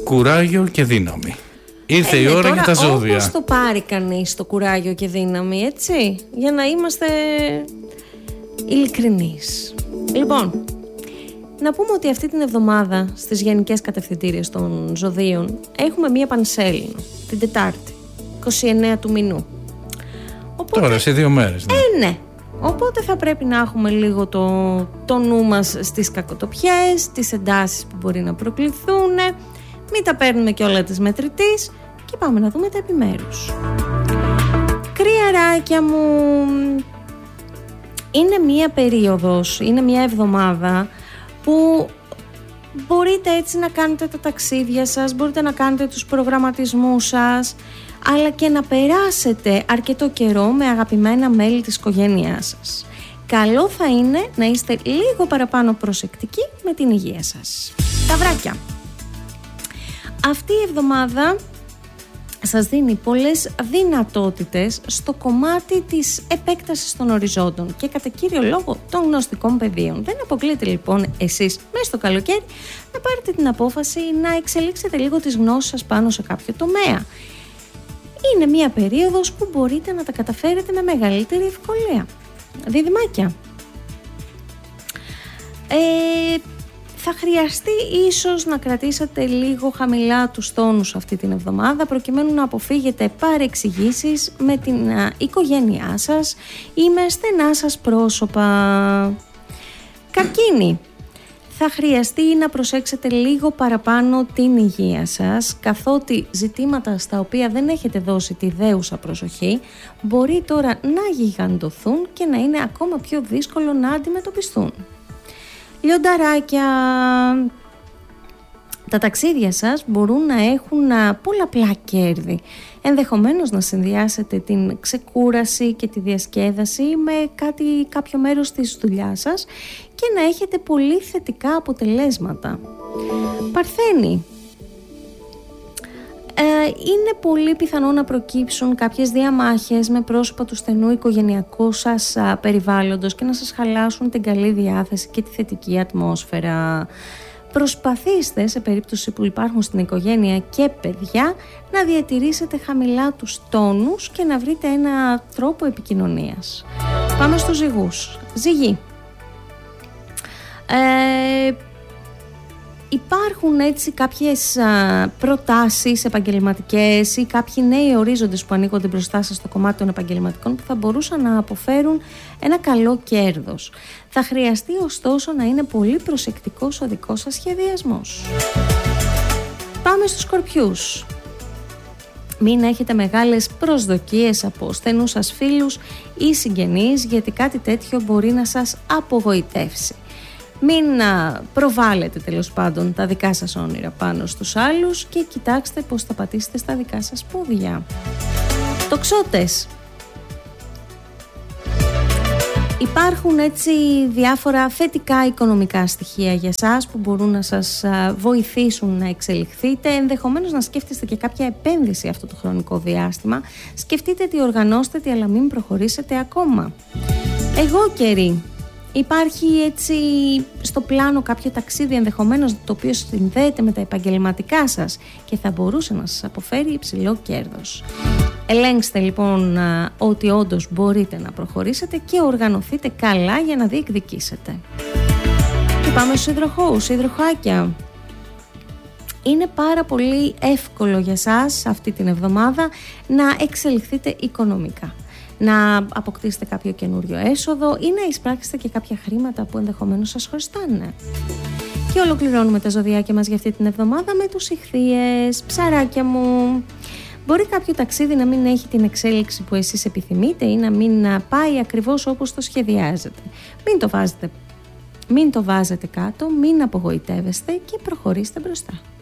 κουράγιο και δύναμη. Ήρθε η ώρα για τα ζώδια. Όπως το πάρει κανείς το κουράγιο και δύναμη, έτσι, για να είμαστε ειλικρινείς. Λοιπόν, να πούμε ότι αυτή την εβδομάδα στις γενικές κατευθυντήριες των ζωδίων έχουμε μία πανσέλινο, την Τετάρτη, 29 του μηνού. Οπότε, τώρα σε 2 μέρες. Ναι. Ναι. Οπότε θα πρέπει να έχουμε λίγο το νου μας στις κακοτοπιές, τις εντάσεις που μπορεί να προκληθούν. Μην τα παίρνουμε και όλα της μετρητής και πάμε να δούμε τα επιμέρους. Κρυαράκια μου, είναι μία περίοδος, είναι μία εβδομάδα που μπορείτε έτσι να κάνετε τα ταξίδια σας, μπορείτε να κάνετε τους προγραμματισμούς σας, αλλά και να περάσετε αρκετό καιρό με αγαπημένα μέλη της οικογένειάς σας. Καλό θα είναι να είστε λίγο παραπάνω προσεκτικοί με την υγεία σας. Ταυράκια. Αυτή η εβδομάδα σας δίνει πολλές δυνατότητες στο κομμάτι της επέκτασης των οριζόντων και κατά κύριο λόγο των γνωστικών πεδίων. Δεν αποκλείεται λοιπόν εσείς μέσα στο καλοκαίρι να πάρετε την απόφαση να εξελίξετε λίγο τις γνώσεις σας πάνω σε κάποιο τομέα. Είναι μια περίοδος που μπορείτε να τα καταφέρετε με μεγαλύτερη ευκολία. Διδυμάκια. Θα χρειαστεί ίσως να κρατήσετε λίγο χαμηλά τους τόνους αυτή την εβδομάδα προκειμένου να αποφύγετε παρεξηγήσεις με την οικογένειά σας ή με στενά σας πρόσωπα. Καρκίνη. Θα χρειαστεί να προσέξετε λίγο παραπάνω την υγεία σας, καθότι ζητήματα στα οποία δεν έχετε δώσει τη δέουσα προσοχή μπορεί τώρα να γιγαντωθούν και να είναι ακόμα πιο δύσκολο να αντιμετωπιστούν. Λιονταράκια, τα ταξίδια σας μπορούν να έχουν πολλαπλά κέρδη. Ενδεχομένως να συνδυάσετε την ξεκούραση και τη διασκέδαση με κάποιο μέρος της δουλειάς σας και να έχετε πολύ θετικά αποτελέσματα. Παρθένη. Είναι πολύ πιθανό να προκύψουν κάποιες διαμάχες με πρόσωπα του στενού οικογενειακού σας περιβάλλοντος και να σας χαλάσουν την καλή διάθεση και τη θετική ατμόσφαιρα. Προσπαθήστε σε περίπτωση που υπάρχουν στην οικογένεια και παιδιά να διατηρήσετε χαμηλά τους τόνους και να βρείτε ένα τρόπο επικοινωνίας. Πάμε στους ζυγούς. Ζυγή. Υπάρχουν έτσι κάποιες προτάσεις επαγγελματικές ή κάποιοι νέοι ορίζοντες που ανοίγονται μπροστά σας στο κομμάτι των επαγγελματικών που θα μπορούσαν να αποφέρουν ένα καλό κέρδος. Θα χρειαστεί ωστόσο να είναι πολύ προσεκτικός ο δικός σας σχεδιασμός. Πάμε στους Σκορπιούς. Μην έχετε μεγάλες προσδοκίες από στενούς σας φίλους ή συγγενείς, γιατί κάτι τέτοιο μπορεί να σας απογοητεύσει. Μην προβάλλετε τέλος πάντων τα δικά σας όνειρα πάνω στους άλλους και κοιτάξτε πως θα πατήσετε στα δικά σας πόδια. Τοξότες. Υπάρχουν έτσι διάφορα θετικά οικονομικά στοιχεία για σας που μπορούν να σας βοηθήσουν να εξελιχθείτε. Ενδεχομένως να σκέφτεστε και κάποια επένδυση αυτό το χρονικό διάστημα. Σκεφτείτε τι οργανώστε, αλλά μην προχωρήσετε ακόμα. Εγώ καιρή. Υπάρχει έτσι στο πλάνο κάποιο ταξίδι ενδεχομένως το οποίο συνδέεται με τα επαγγελματικά σας και θα μπορούσε να σας αποφέρει υψηλό κέρδος. Ελέγξτε λοιπόν ότι όντως μπορείτε να προχωρήσετε και οργανωθείτε καλά για να διεκδικήσετε. Και πάμε στους υδροχόους, υδροχάκια. Είναι πάρα πολύ εύκολο για σας αυτή την εβδομάδα να εξελιχθείτε οικονομικά. Να αποκτήσετε κάποιο καινούριο έσοδο ή να εισπράξετε και κάποια χρήματα που ενδεχομένως σας χρωστάνε. Και ολοκληρώνουμε τα ζωδιάκια μας για αυτή την εβδομάδα με τους Ιχθύες. Ψαράκια μου, μπορεί κάποιο ταξίδι να μην έχει την εξέλιξη που εσείς επιθυμείτε ή να μην πάει ακριβώς όπως το σχεδιάζετε. Μην το βάζετε κάτω, μην απογοητεύεστε και προχωρήστε μπροστά.